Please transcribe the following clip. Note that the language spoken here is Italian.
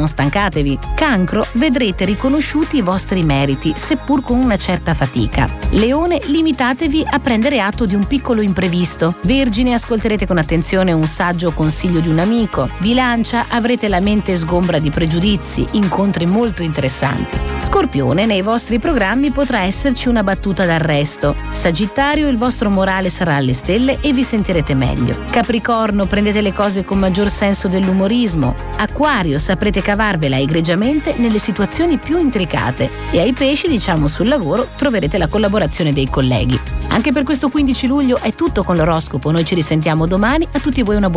non stancatevi. Cancro, vedrete riconosciuti i vostri meriti, seppur con una certa fatica. Leone, limitatevi a prendere atto di un piccolo imprevisto. Vergine, ascolterete con attenzione un saggio consiglio di un amico. Bilancia, avrete la mente sgombra di pregiudizi, incontri molto interessanti. Scorpione, nei vostri programmi potrà esserci una battuta d'arresto. Sagittario, il vostro morale sarà alle stelle e vi sentirete meglio. Capricorno, prendete le cose con maggior senso dell'umorismo. Acquario, saprete cavarvela egregiamente nelle situazioni più intricate. E ai pesci, sul lavoro troverete la collaborazione dei colleghi. Anche per questo 15 luglio è tutto con l'oroscopo. Noi ci risentiamo domani. A tutti voi una buona